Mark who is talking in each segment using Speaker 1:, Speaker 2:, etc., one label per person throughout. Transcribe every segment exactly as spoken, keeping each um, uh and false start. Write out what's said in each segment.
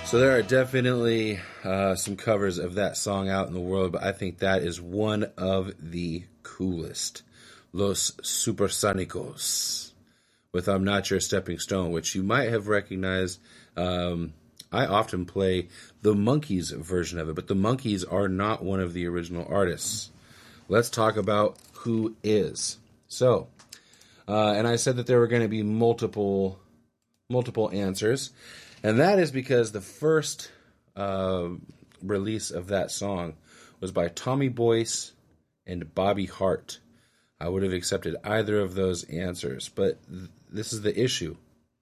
Speaker 1: So there are definitely uh, some covers of that song out in the world, but I think that is one of the coolest. Los Supersónicos with I'm Not Your Stepping Stone, which you might have recognized. Um, I often play the Monkees version of it, but the Monkees are not one of the original artists. Let's talk about who is. So, uh, and I said that there were going to be multiple, multiple answers. And that is because the first uh, release of that song was by Tommy Boyce and Bobby Hart. I would have accepted either of those answers, but th- this is the issue.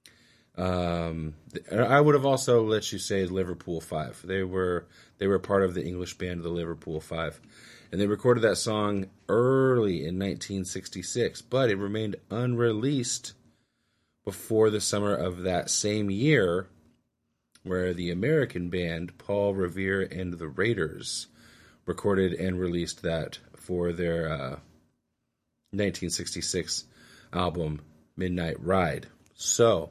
Speaker 1: Um, I would have also let you say Liverpool Five. They were they were part of the English band the Liverpool Five, and they recorded that song early in nineteen sixty-six, but it remained unreleased before the summer of that same year, where the American band Paul Revere and the Raiders recorded and released that for their uh, nineteen sixty-six album Midnight Ride. So,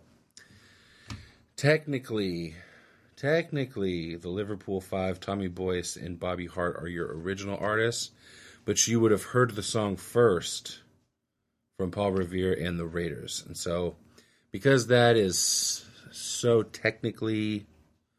Speaker 1: technically, technically, the Liverpool Five, Tommy Boyce and Bobby Hart are your original artists, but you would have heard the song first from Paul Revere and the Raiders. And so, because that is so technically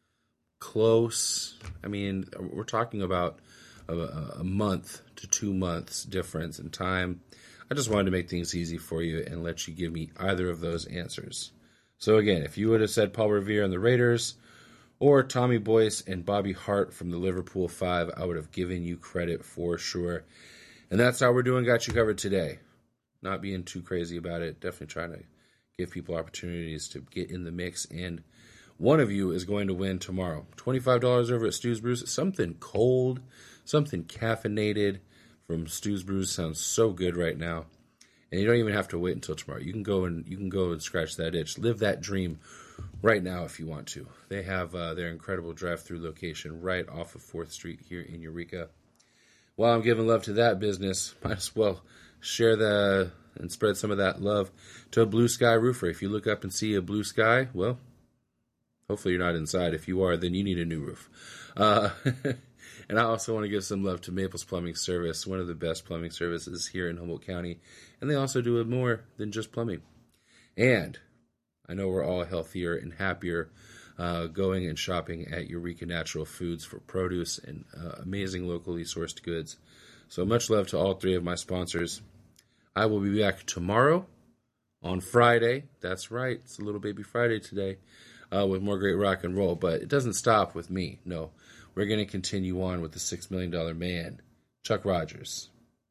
Speaker 1: close, I mean, we're talking about a, a month to two months difference in time. I just wanted to make things easy for you and let you give me either of those answers. So again, if you would have said Paul Revere and the Raiders or Tommy Boyce and Bobby Hart from the Liverpool Five, I would have given you credit for sure. And that's how we're doing Got You Covered today. Not being too crazy about it. Definitely trying to give people opportunities to get in the mix. And one of you is going to win tomorrow. twenty-five dollars over at Stu's Brews. Something cold, something caffeinated from Stu's Brews sounds so good right now. And you don't even have to wait until tomorrow. You can go and you can go and scratch that itch. Live that dream right now if you want to. They have uh, their incredible drive-through location right off of fourth Street here in Eureka. While I'm giving love to that business, might as well share the and spread some of that love to a Blue Sky Roofer. If you look up and see a blue sky, well, hopefully you're not inside. If you are, then you need a new roof. Uh, and I also want to give some love to Maples Plumbing Service, one of the best plumbing services here in Humboldt County. And they also do more than just plumbing. And I know we're all healthier and happier uh, going and shopping at Eureka Natural Foods for produce and uh, amazing locally sourced goods. So much love to all three of my sponsors. I will be back tomorrow on Friday. That's right. It's a little baby Friday today uh, with more great rock and roll. But it doesn't stop with me. No, we're going to continue on with the six million dollars Man, Chuck Rogers.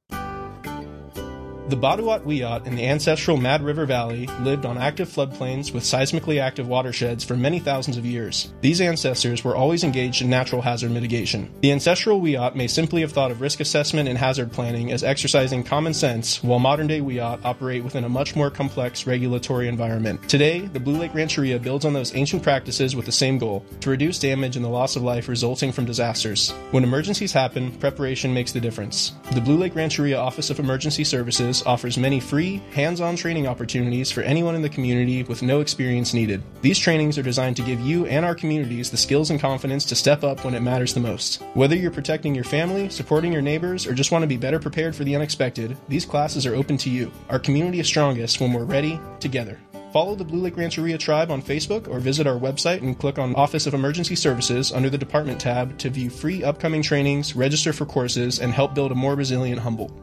Speaker 2: The Baduat Wiyot in the ancestral Mad River Valley lived on active floodplains with seismically active watersheds for many thousands of years. These ancestors were always engaged in natural hazard mitigation. The ancestral Wiyot may simply have thought of risk assessment and hazard planning as exercising common sense, while modern-day Wiyot operate within a much more complex regulatory environment. Today, the Blue Lake Rancheria builds on those ancient practices with the same goal, to reduce damage and the loss of life resulting from disasters. When emergencies happen, preparation makes the difference. The Blue Lake Rancheria Office of Emergency Services offers many free, hands-on training opportunities for anyone in the community with no experience needed. These trainings are designed to give you and our communities the skills and confidence to step up when it matters the most. Whether you're protecting your family, supporting your neighbors, or just want to be better prepared for the unexpected, these classes are open to you. Our community is strongest when we're ready, together. Follow the Blue Lake Rancheria Tribe on Facebook or visit our website and click on Office of Emergency Services under the Department tab to view free upcoming trainings, register for courses, and help build a more resilient Humboldt.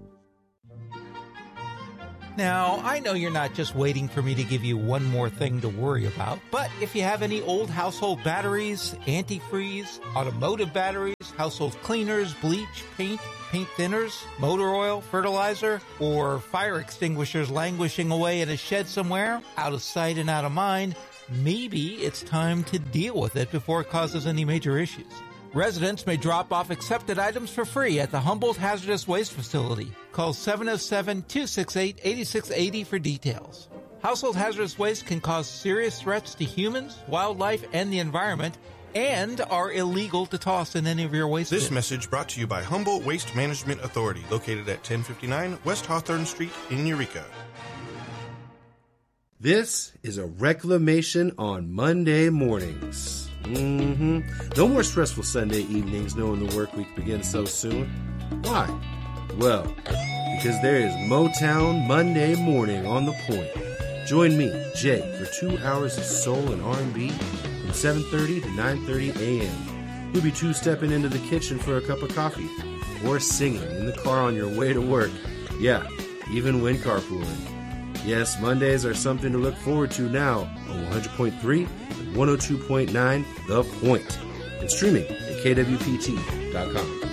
Speaker 3: Now, I know you're not just waiting for me to give you one more thing to worry about, but if you have any old household batteries, antifreeze, automotive batteries, household cleaners, bleach, paint, paint thinners, motor oil, fertilizer, or fire extinguishers languishing away in a shed somewhere, out of sight and out of mind, maybe it's time to deal with it before it causes any major issues. Residents may drop off accepted items for free at the Humboldt Hazardous Waste Facility. Call seven oh seven, two six eight, eight six eight oh for details. Household hazardous waste can cause serious threats to humans, wildlife, and the environment, and are illegal to toss in any of your waste
Speaker 4: This
Speaker 3: bins.
Speaker 4: message brought to you by Humboldt Waste Management Authority, located at ten fifty-nine West Hawthorne Street in Eureka.
Speaker 1: This is a reclamation on Monday mornings. Mm-hmm. No more stressful Sunday evenings knowing the work week begins so soon. Why? Well, because there is Motown Monday morning on the point. Join me, Jake, for two hours of soul and R and B from seven thirty to nine thirty a.m. We'll be two-stepping into the kitchen for a cup of coffee or singing in the car on your way to work. Yeah, even when carpooling. Yes, Mondays are something to look forward to now on one hundred point three and one oh two point nine The Point, and streaming at K W P T dot com.